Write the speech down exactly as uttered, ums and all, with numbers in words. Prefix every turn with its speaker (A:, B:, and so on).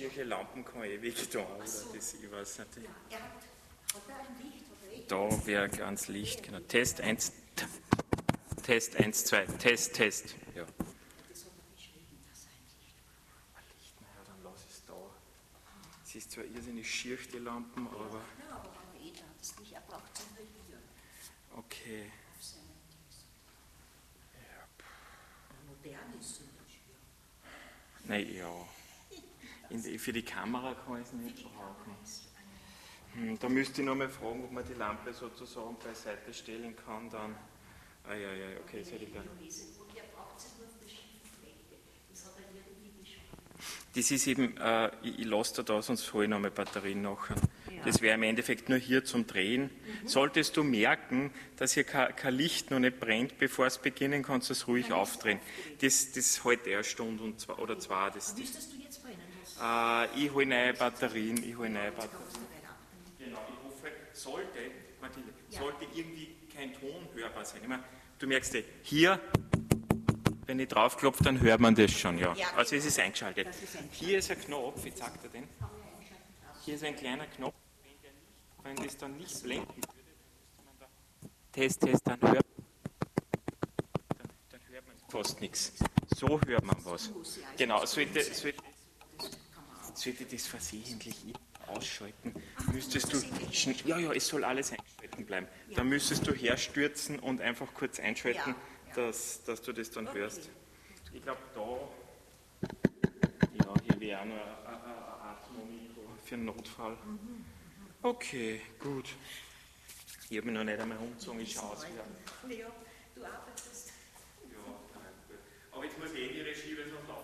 A: schiere Lampen kann eh weg da, oder? Das, ich weiß nicht.
B: Ja, er hat, hat er ein Licht, oder ich?
A: Da wäre ganz Licht, genau. Test eins, Test eins, zwei, Test, Test. Ja.
B: Das hat er beschrieben, dass er ein Licht war.
A: Ein Licht, naja, dann lass es da. Es ist zwar irrsinnig schier, die Lampen, aber...
B: Ja, aber wenn er eh da das Licht, er braucht es nur hier.
A: Okay.
B: Auf seinem Dings.
A: Ja.
B: Modern ist zum Beispiel.
A: Naja. In, für die Kamera kann ich es nicht brauchen. Hm, da müsste ich noch mal fragen, ob man die Lampe sozusagen beiseite stellen kann. Dann. Ah ja, ja, okay, das hätte ich gerne. Das ist eben, äh, ich, ich lasse da, da, sonst hole ich noch mal Batterien nachher. Ja. Das wäre im Endeffekt nur hier zum Drehen. Mhm. Solltest du merken, dass hier kein, kein Licht noch nicht brennt, bevor es beginnen, kannst du es ruhig Nein, aufdrehen. Das, das hält eine Stunde und zwei, oder zwei. Das,
B: das, das du jetzt brennen lassen?
A: Äh, ich hole neue Batterien. Ich hole neue Batterien. Genau, ich hoffe, sollte, Mathilde, ja. sollte irgendwie kein Ton hörbar sein. Ich meine, du merkst eh, hier, wenn ich draufklopfe, dann hört man das schon, ja. ja also es ist eingeschaltet. ist eingeschaltet. Hier ist ein Knopf, wie sagt er denn? Hier ist ein kleiner Knopf. Wenn das dann nicht blenken würde, dann müsste man da Test, Test, dann hört, dann, dann hört man fast nichts. So hört man was. Genau, sollte, sollte, sollte das versehentlich ausschalten, müsstest du, ja, ja, es soll alles eingeschalten bleiben. Dann müsstest du herstürzen und einfach kurz einschalten, dass, dass du das dann okay. hörst. Ich glaube, da, ja, hier wäre auch noch ein, ein, ein Atmomikro für einen Notfall. Okay, gut. Ich habe mich noch nicht einmal umgezogen, ich schaue aus. Ja,
B: du arbeitest.
A: Ja, nein, gut. Aber jetzt muss ich eh die Regie, weil sonst